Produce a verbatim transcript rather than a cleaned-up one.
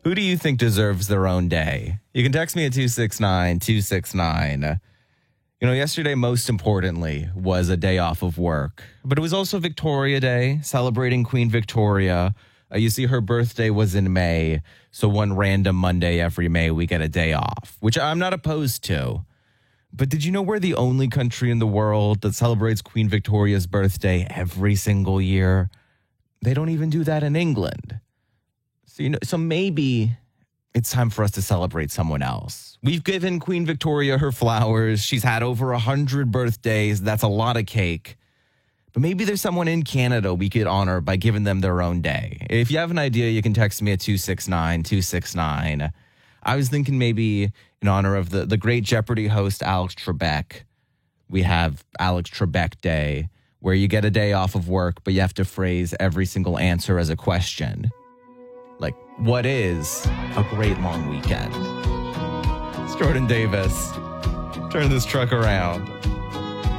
Who do you think deserves their own day? You can text me at two six nine, two six nine. You know, yesterday, most importantly, was a day off of work. But it was also Victoria Day, celebrating Queen Victoria. Uh, you see, her birthday was in May. So one random Monday every May, we get a day off, which I'm not opposed to. But did you know we're the only country in the world that celebrates Queen Victoria's birthday every single year? They don't even do that in England. So, you know, so maybe it's time for us to celebrate someone else. We've given Queen Victoria her flowers. She's had over one hundred birthdays. That's a lot of cake. But maybe there's someone in Canada we could honor by giving them their own day. If you have an idea, you can text me at two six nine, two six nine. I was thinking maybe in honor of the, the great Jeopardy host, Alex Trebek, we have Alex Trebek Day, where you get a day off of work, but you have to phrase every single answer as a question. Like, what is a great long weekend? It's Jordan Davis. Turn this truck around.